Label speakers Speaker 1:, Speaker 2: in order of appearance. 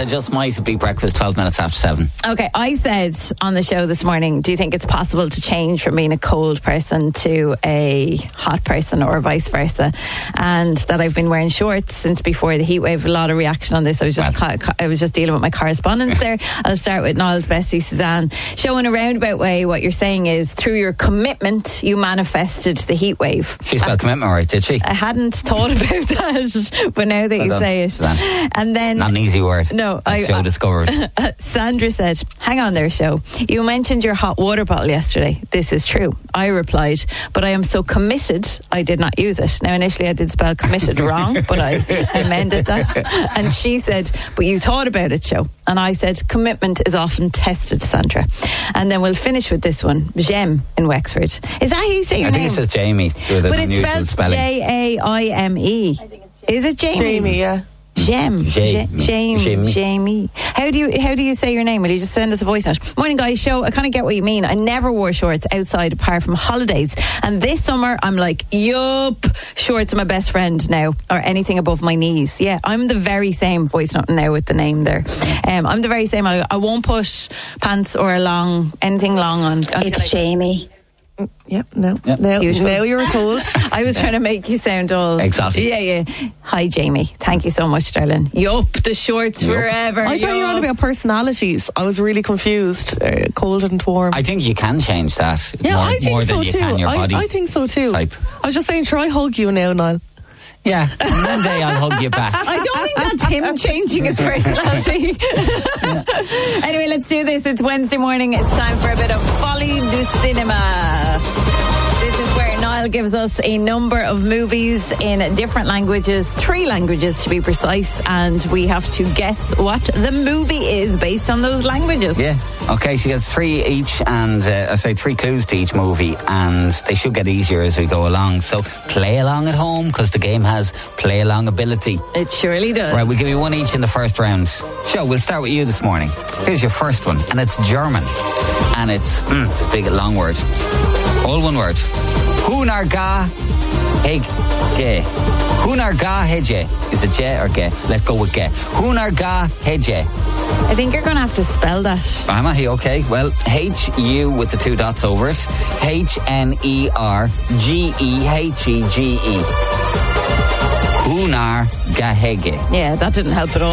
Speaker 1: I just might be breakfast 12 minutes after 7.
Speaker 2: Okay, I said on the show this morning, do you think it's possible to change from being a cold person to a hot person or vice versa? And that I've been wearing shorts since before the heat wave. A lot of reaction on this. I was just dealing with my correspondence there. I'll start with Niall's bestie Suzanne. Showing a roundabout way, what you're saying is through your commitment, you manifested the heat wave.
Speaker 1: She spelled commitment right, did she?
Speaker 2: I hadn't thought about that, but now that you say it.
Speaker 1: Suzanne.
Speaker 2: And then...
Speaker 1: Not an easy word.
Speaker 2: No.
Speaker 1: Show discovered.
Speaker 2: Sandra said, hang on there, show. You mentioned your hot water bottle yesterday. This is true. I replied, but I am so committed, I did not use it. Now, initially I did spell committed wrong, but I amended that. And she said, but you thought about it, show. And I said, commitment is often tested, Sandra. And then we'll finish with this one. Jem in Wexford. Is that how you say your name?
Speaker 1: I think it says Jamie.
Speaker 2: But it's spelled Jaime. Is it Jamie?
Speaker 3: Jamie, yeah.
Speaker 2: Jamie. How do you say your name? Will you just send us a voice note? Morning, guys. Show. I kind of get what you mean. I never wore shorts outside apart from holidays, and this summer I'm like, yup, shorts are my best friend now, or anything above my knees. Yeah, I'm the very same. Voice note now with the name there. I'm the very same. I won't put pants or anything long on.
Speaker 4: It's Jamie.
Speaker 3: Yep, no. Now you were told.
Speaker 2: I was trying to make you sound all...
Speaker 1: Exactly.
Speaker 2: Yeah. Hi, Jamie. Thank you so much, darling. Yup, the shorts forever.
Speaker 3: I thought you were on about personalities. I was really confused. Cold and warm.
Speaker 1: I think you can change that.
Speaker 3: Yeah, I think
Speaker 1: more
Speaker 3: so
Speaker 1: than you
Speaker 3: too.
Speaker 1: can your body.
Speaker 3: I think so too.
Speaker 1: Type.
Speaker 3: I was just saying, try hug you now, Niall.
Speaker 1: Yeah, one day I'll hug you back.
Speaker 2: I don't think that's him changing his personality. Anyway, let's do this. It's Wednesday morning. It's time for a bit of Folie du Cinema. This is where Niall gives us a number of movies in different languages, 3 languages to be precise, and we have to guess what the movie is based on those languages.
Speaker 1: Yeah. Okay, she gets 3 each, and I say 3 clues to each movie, and they should get easier as we go along. So play along at home, because the game has play along ability.
Speaker 2: It surely does.
Speaker 1: Right, we'll give you 1 each in the first round. Sure, we'll start with you this morning. Here's your first one, and it's German, and it's a big long word. All one word. Hunar ga hege. Hunar ga hege. Is it je or ge? Let's go with ge. Hunar ga hege.
Speaker 2: I think you're going to have to spell that.
Speaker 1: Am I? Okay. Well, H-U with the 2 dots over it. H-N-E-R-G-E-H-E-G-E. Hunar ga hege.
Speaker 2: Yeah, that didn't help at all.